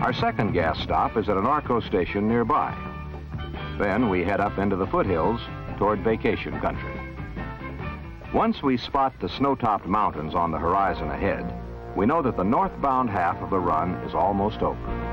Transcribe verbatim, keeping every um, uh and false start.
Our second gas stop is at an ARCO station nearby. Then we head up into the foothills toward vacation country. Once we spot the snow-topped mountains on the horizon ahead, we know that the northbound half of the run is almost over.